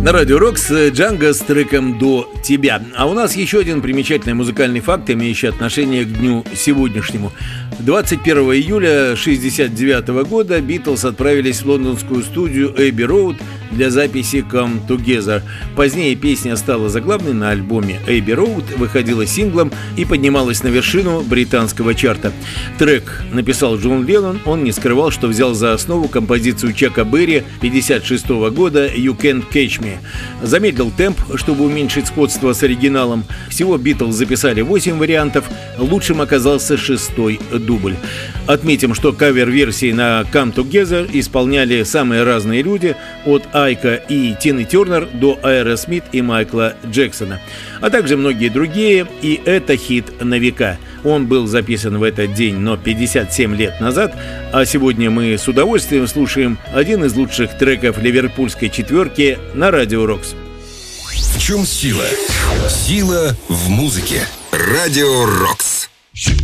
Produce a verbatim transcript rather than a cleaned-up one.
На Радио Рокс Джанго с треком «До тебя». А у нас еще один примечательный музыкальный факт, имеющий отношение к дню сегодняшнему. двадцать первого июля шестьдесят девятого года Битлз отправились в лондонскую студию Эбби Роуд для записи «Come Together». Позднее песня стала заглавной на альбоме Эбби Роуд, выходила синглом и поднималась на вершину британского чарта. Трек написал Джон Леннон, он не скрывал, что взял за основу композицию Чака Берри пятьдесят шестого года «You Can't Catch Me». Замедлил темп, чтобы уменьшить сходство с оригиналом. Всего Битлз записали восемь вариантов, лучшим оказался шестой дубль. Отметим, что кавер-версии на «Come Together» исполняли самые разные люди, от Айка и Тины Тернер до Аэросмит и Майкла Джексона, а также многие другие, и это хит на века. Он был записан в этот день, но пятьдесят семь лет назад, а сегодня мы с удовольствием слушаем один из лучших треков ливерпульской четверки на Радио Рокс. В чем сила? Сила в музыке. Радио Рокс.